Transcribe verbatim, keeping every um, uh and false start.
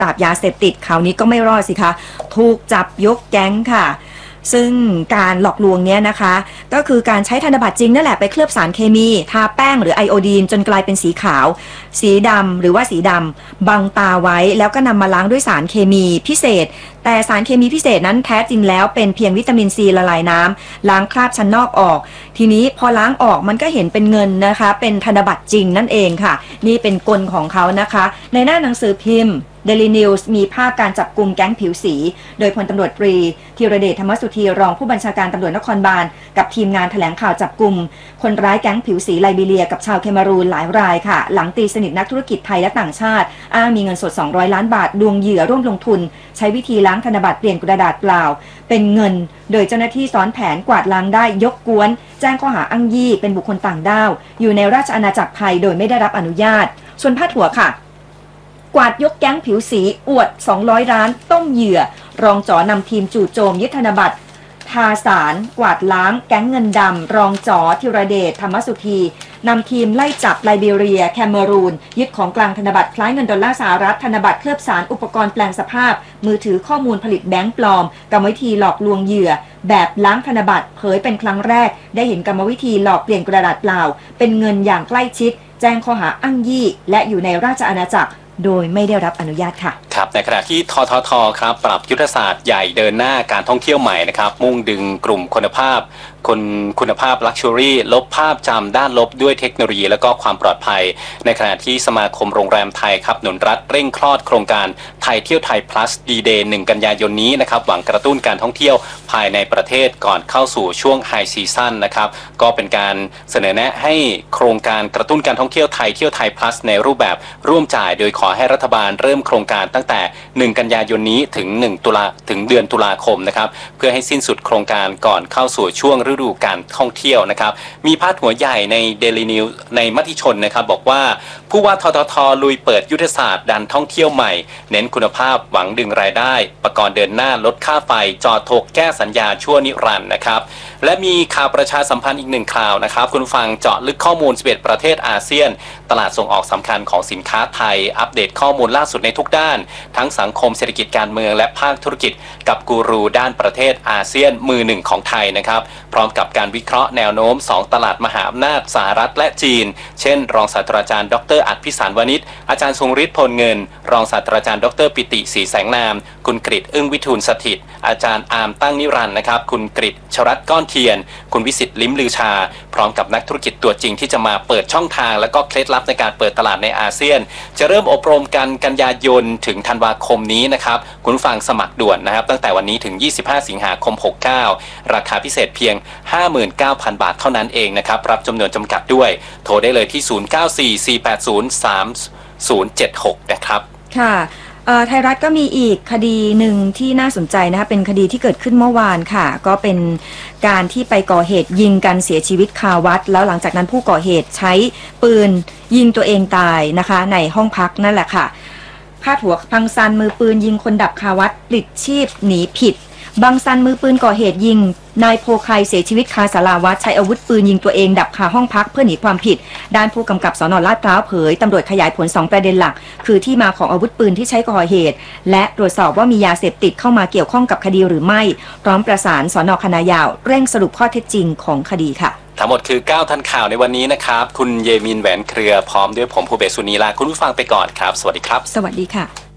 ปราบยาเสพติดคราวนี้ก็ไม่รอดสิคะถูกจับยกแก๊งค่ะซึ่งการหลอกลวงเนี้ยนะคะก็คือการใช้ธนบัตรจริงนั่นแหละไปเคลือบสารเคมีทาแป้งหรือไอโอดีนจนกลายเป็นสีขาวสีดำหรือว่าสีดำบังตาไว้แล้วก็นำมาล้างด้วยสารเคมีพิเศษแต่สารเคมีพิเศษนั้นแท้จริงแล้วเป็นเพียงวิตามินซีละลายน้ำล้างคราบชั้นนอกออกทีนี้พอล้างออกมันก็เห็นเป็นเงินนะคะเป็นธนบัตรจริงนั่นเองค่ะนี่เป็นกลของเขานะคะในหน้าหนังสือพิมพ์Daily News มีภาพการจับกลุ่มแก๊งผิวสีโดยพลตำรวจตรีธีรเดชธรรมสุธีรองผู้บัญชาการตำรวจนครบาลกับทีมงานแถลงข่าวจับกลุ่มคนร้ายแก๊งผิวสีไลบีเรียกับชาวเคมารูนหลายรายค่ะหลังตีสนิทนักธุรกิจไทยและต่างชาติอ้างมีเงินสดสองร้อยล้านบาทลวงเหยื่อร่วมลงทุนใช้วิธีล้างธนบัตรเปลี่ยนกระดาษเปล่าเป็นเงินโดยเจ้าหน้าที่ซ้อนแผนกวาดล้างได้ยกกวนแจ้งข้อหาอ้างยี่เป็นบุคคลต่างด้าวอยู่ในราชอาณาจักรไทยโดยไม่ได้รับอนุญาตส่วนพาดหัวค่ะกวาดยกแก๊งผิวสีอวดสองร้อยล้านต้มเหยื่อรองจ๋อนำทีมจู่โจมยึดธนบัตรทาสารกวาดล้างแก๊งเงินดำรองจ๋อธีรเดชธรรมสุธีนำทีมไล่จับไลบีเรียแคเมรูนยึดของกลางธนบัตรคล้ายเงินดอลลาร์สหรัฐธนบัตรเคลือบสารอุปกรณ์แปลงสภาพมือถือข้อมูลผลิตแบงก์ปลอมกรรมวิธีหลอกลวงเหยื่อแบบล้างธนบัตรเผยเป็นครั้งแรกได้เห็นกรรมวิธีหลอกเปลี่ยนกระดาษเปล่าเป็นเงินอย่างใกล้ชิดแจ้งข้อหาอ้างยี่และอยู่ในราชอาณาจักรโดยไม่ได้รับอนุญาตค่ะครับในขณะที่ทททครับปรับยุทธศาสตร์ใหญ่เดินหน้าการท่องเที่ยวใหม่นะครับมุ่งดึงกลุ่มคุณภาพคนคุณภาพลักชัวรี่ลบภาพจำด้านลบด้วยเทคโนโลยีและก็ความปลอดภัยในขณะที่สมาคมโรงแรมไทยครับหนุนรัฐเร่งคลอดโครงการไทยเที่ยวไทย plus ดี เดย์ หนึ่งกันยายนนี้นะครับหวังกระตุ้นการท่องเที่ยวภายในประเทศก่อนเข้าสู่ช่วงไฮซีซั่นนะครับก็เป็นการเสนอแนะให้โครงการกระตุ้นการท่องเที่ยวไทยเที่ยวไทย plus ในรูปแบบร่วมจ่ายโดยขอให้รัฐบาลเริ่มโครงการตั้งแต่หนึ่งกันยายนนี้ถึงหนึ่งตุลาถึงเดือนตุลาคมนะครับเพื่อให้สิ้นสุดโครงการก่อนเข้าสู่ช่วงฤดูการท่องเที่ยวนะครับมีพาดหัวใหญ่ใน Daily News ในมติชนนะครับบอกว่าผู้ว่าทททลุยเปิดยุทธศาสตร์ดันท่องเที่ยวใหม่เน้นคุณภาพหวังดึงรายได้ประกอบเดินหน้าลดค่าไฟจอดถกแก้สัญญาชั่วนิรันดร์นะครับและมีข่าวประชาสัมพันธ์อีกหนึ่งข่าวนะครับคุณฟังเจาะลึกข้อมูลสิบเอ็ดประเทศอาเซียนตลาดส่งออกสำคัญของสินค้าไทยอัปเดตข้อมูลล่าสุดในทุกด้านทั้งสังคมเศรษฐกิจการเมืองและภาคธุรกิจกับกูรูด้านประเทศอาเซียนมือหนึ่งของไทยนะครับพร้อมกับการวิเคราะห์แนวโน้มสองตลาดมหาอำนาจสหรัฐและจีนเช่นรองศาสตราจารย์ดรอัฏฐพิสารวณิชอาจารย์ทรงฤทธิ์พลเงินรองศาสตราจารย์ดรปิติศรีแสงนามคุณกฤษอึ้งวิทูลสถิตอาจารย์อาร์มตั้งนิรันดร์นะครับคุณกฤษชรัตน์ก้อนเทียนคุณวิสิทธิ์ลิ้มลือชาพร้อมกับนักธุรกิจตัวจริงที่จะมาเปิดช่องทางและก็เคล็ดลับในการเปิดตลาดในอาเซียนจะเริ่มอบรมกันกันยายนถึงธันวาคมนี้นะครับคุณฟังสมัครด่วนนะครับตั้งแต่วันนี้ถึงยี่สิบห้าสิงหาคมหกสิบเก้าราคาพิเศษเพียง ห้าหมื่นเก้าพัน บาทเท่านั้นเองนะครับรับจำนวนจำกัดด้วยโทรได้เลยที่ศูนย์ เก้า สี่ สี่ แปด ศูนย์ สาม ศูนย์ เจ็ด หกนะครับค่ะไทยรัฐก็มีอีกคดีหนึ่งที่น่าสนใจนะคะเป็นคดีที่เกิดขึ้นเมื่อวานค่ะก็เป็นการที่ไปก่อเหตุยิงกันเสียชีวิตคาวัดแล้วหลังจากนั้นผู้ก่อเหตุใช้ปืนยิงตัวเองตายนะคะในห้องพักนั่นแหละค่ะพาดหัวพังซันมือปืนยิงคนดับคาวัดปลิดชีพหนีผิดบังซันมือปืนก่อเหตุยิงนายโพไคเสียชีวิตคาศาลาวัดใช้อาวุธปืนยิงตัวเองดับคาห้องพักเพื่อหนีความผิดด้านผู้กำกับสน.ลาดพร้าวเผยตำรวจขยายผลสองประเด็นหลักคือที่มาของอาวุธปืนที่ใช้ก่อเหตุและตรวจสอบว่ามียาเสพติดเข้ามาเกี่ยวข้องกับคดีหรือไม่พร้อมประสานสน.คณะยาวเร่งสรุปข้อเท็จจริงของคดีค่ะทั้งหมดคือเก้าทันข่าวในวันนี้นะครับคุณเยมินแหวนเครือพร้อมด้วยผมภูเบศสุนีลาคุณผู้ฟังไปก่อนครับสวัสดีครับสวัสดีค่ะ